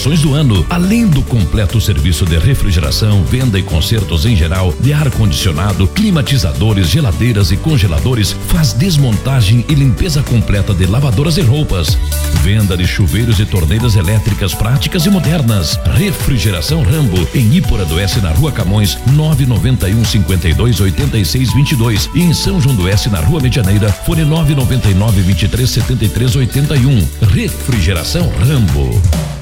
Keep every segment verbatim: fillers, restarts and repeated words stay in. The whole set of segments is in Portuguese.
promoções do ano, além do completo serviço de refrigeração, venda e consertos em geral, de ar-condicionado, climatizadores, geladeiras e congeladores, faz desmontagem e limpeza completa de lavadoras e roupas. Venda de chuveiros e torneiras elétricas práticas e modernas. Refrigeração Rambo, em Ípora do Oeste, na Rua Camões, nove noventa e um, cinquenta e dois, oitenta e seis, vinte e dois, e em São João do Oeste, na Rua Medianeira, fone nove noventa e nove, vinte e três, setenta e três, oitenta e um. Refrigeração Rambo.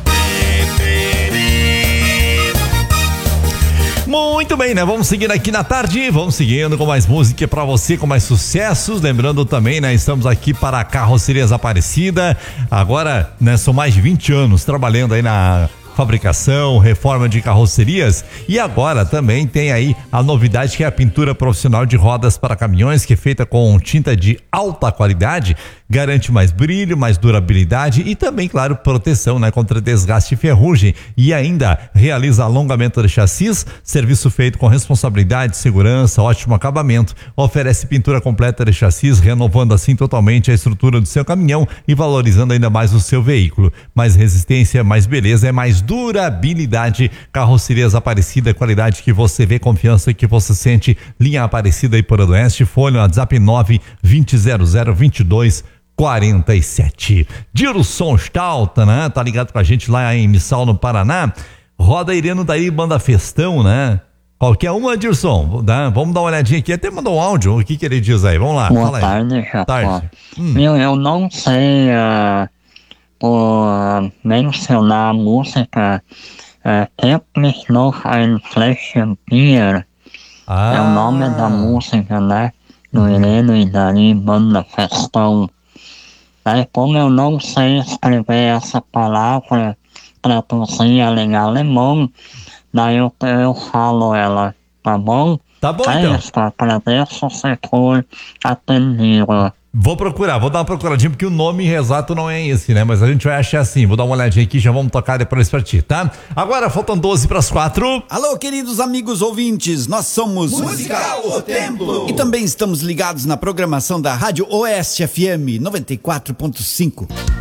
Muito bem, né? Vamos seguindo aqui na tarde, vamos seguindo com mais música pra você, com mais sucessos. Lembrando também, né? Estamos aqui para a Carrocerias Aparecida. Agora, né? São mais de vinte anos trabalhando aí na fabricação, reforma de carrocerias, e agora também tem aí a novidade, que é a pintura profissional de rodas para caminhões, que é feita com tinta de alta qualidade, garante mais brilho, mais durabilidade e também, claro, proteção, né, contra desgaste e ferrugem, e ainda realiza alongamento de chassis, serviço feito com responsabilidade, segurança, ótimo acabamento, oferece pintura completa de chassis, renovando assim totalmente a estrutura do seu caminhão e valorizando ainda mais o seu veículo. Mais resistência, mais beleza, é mais durabilidade. Carrocerias Aparecida, qualidade que você vê, confiança que você sente. Linha Aparecida e Ípora do Oeste, fone WhatsApp nove vinte zero zero vinte e dois quarenta e sete. Dilson Stalta, né? Tá ligado com a gente lá em Missal, no Paraná. Roda Ireno daí, banda Festão, né? Qualquer uma, Dilson, né? Vamos dar uma olhadinha aqui, até mandou um áudio, o que que ele diz aí? Vamos lá. Boa fala tarde, aí. Jacó. Tarde. Hum. Meu, eu não sei uh, por mencionar a música uh, Keep Me Snow and Flesh and Beer. Ah. É o nome da música, né? Do Ireno e Dari, banda Festão. Aí, como eu não sei escrever essa palavra, traduzir em alemão, daí eu, eu falo ela, tá bom? Tá bom, é então. Isso, agradeço se for atendido. Vou procurar, vou dar uma procuradinha, porque o nome exato não é esse, né? Mas a gente vai achar assim, vou dar uma olhadinha aqui, já vamos tocar depois pra ti, tá? Agora faltam doze para as quatro. Alô, queridos amigos ouvintes, nós somos Musical O Templo. E também estamos ligados na programação da Rádio Oeste F M noventa e quatro ponto cinco.